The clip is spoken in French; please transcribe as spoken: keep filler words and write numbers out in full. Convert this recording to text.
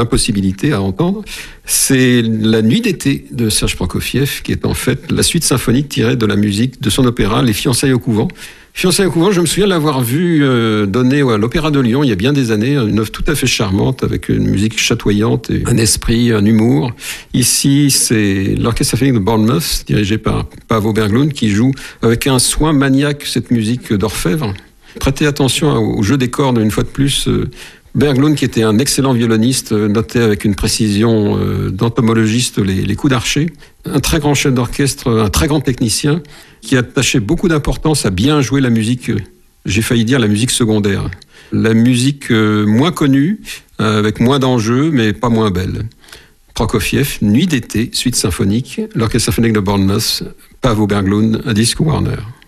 l'impossibilité à entendre, c'est la Nuit d'été de Serge Prokofiev, qui est en fait la suite symphonique tirée de la musique de son opéra Les Fiançailles au couvent. Fiançailles au couvent, je me souviens l'avoir vu euh, donner à l'Opéra de Lyon il y a bien des années, une œuvre tout à fait charmante avec une musique chatoyante, et un esprit, un humour. Ici, c'est l'Orchestre symphonique de Bournemouth, dirigé par Paavo Berglund, qui joue avec un soin maniaque cette musique d'orfèvre. Prêtez attention au jeu des cordes, une fois de plus. Euh, Berglund, qui était un excellent violoniste, notait avec une précision euh, d'entomologiste les, les coups d'archet. Un très grand chef d'orchestre, un très grand technicien, qui attachait beaucoup d'importance à bien jouer la musique, j'ai failli dire la musique secondaire. La musique euh, moins connue, euh, avec moins d'enjeux, mais pas moins belle. Prokofiev, Nuit d'été, suite symphonique, l'Orchestre symphonique de Bournemouth, Paavo Berglund, un disque Warner.